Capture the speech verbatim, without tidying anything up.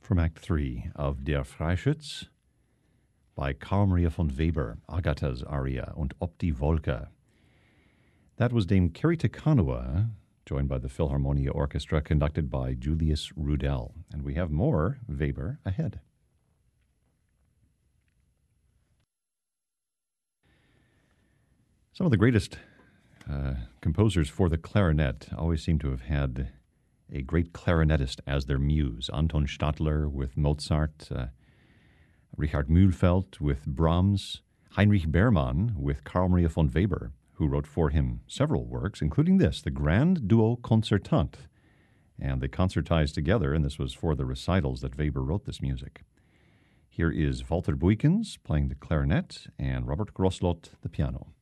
from Act three of Der Freischütz by Karl Maria von Weber, Agatha's aria, und Ob die Wolke. That was Dame Carrie Takanua, joined by the Philharmonia Orchestra, conducted by Julius Rudel. And we have more Weber ahead. Some of the greatest uh, composers for the clarinet always seem to have had a great clarinetist as their muse. Anton Stadler with Mozart, uh, Richard Mühlfeld with Brahms, Heinrich Berman with Karl Maria von Weber, who wrote for him several works, including this, the Grand Duo Concertant. And they concertized together, and this was for the recitals that Weber wrote this music. Here is Walter Buykens playing the clarinet and Robert Grosslot the piano.